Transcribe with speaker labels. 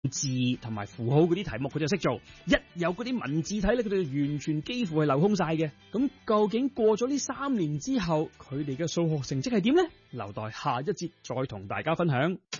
Speaker 1: 字同埋符號嗰啲題目佢就識做，一有嗰啲文字睇咧，佢哋就完全幾乎係流空晒嘅。咁究竟過咗呢3年之後，佢哋嘅數學成績係點呢？留待下一節再同大家分享。